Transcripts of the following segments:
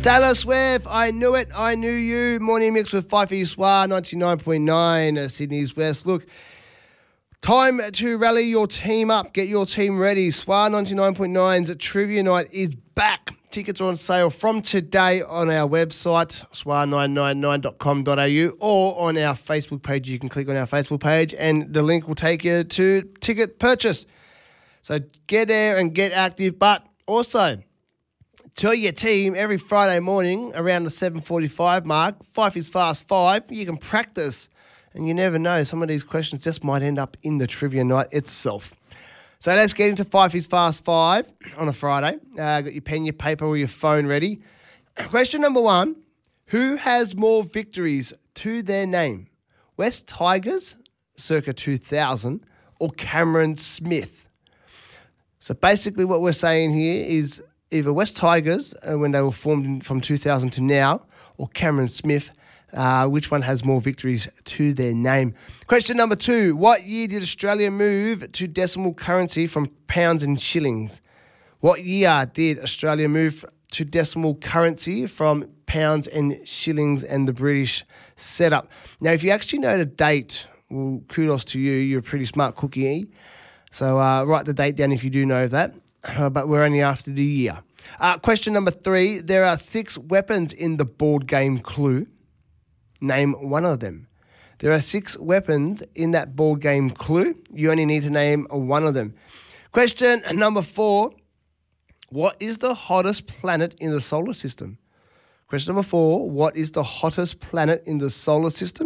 Taylor Swift, I Knew It, I Knew You. Morning mix with Fifey Swar, 99.9 Sydney's West. Look, time to rally your team up. Get your team ready. Swar 99.9's Trivia Night is back. Tickets are on sale from today on our website, swar999.com.au, or on our Facebook page. You can click on our Facebook page and the link will take you to ticket purchase. So get there and get active, but also tell your team every Friday morning around the 7:45 mark, Fife is Fast 5, you can practice. And you never know, some of these questions just might end up in the trivia night itself. So let's get into Fife is Fast 5 on a Friday. Got your pen, your paper, or your phone ready. Question number 1, who has more victories to their name? West Tigers, circa 2000, or Cameron Smith? So basically what we're saying here is either West Tigers, when they were formed from 2000 to now, or Cameron Smith, which one has more victories to their name? Question number 2, what year did Australia move to decimal currency from pounds and shillings? What year did Australia move to decimal currency from pounds and shillings and the British setup? Now, if you actually know the date, well, kudos to you. You're a pretty smart cookie. So write the date down if you do know that. But we're only after the year. Question number 3, there are 6 weapons in the board game Clue. Name one of them. There are 6 weapons in that board game Clue. You only need to name one of them. Question number 4, what is the hottest planet in the solar system? Question number 4, what is the hottest planet in the solar system?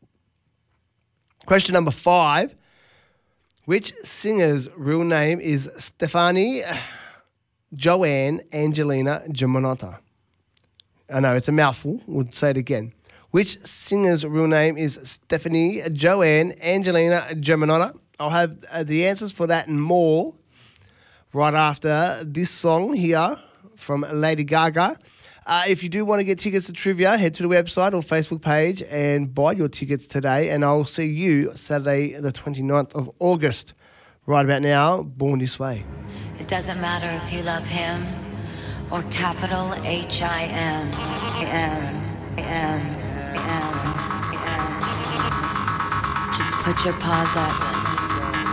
Question number 5, which singer's real name is Stephanie Joanne Angelina Germanotta? I know, it's a mouthful. We'll say it again. Which singer's real name is Stephanie Joanne Angelina Germanotta? I'll have the answers for that and more right after this song here from Lady Gaga. If you do want to get tickets to trivia, head to the website or Facebook page and buy your tickets today. And I'll see you Saturday the 29th of August. Right about now, Born This Way. It doesn't matter if you love him or capital H-I-M. Just put your paws up.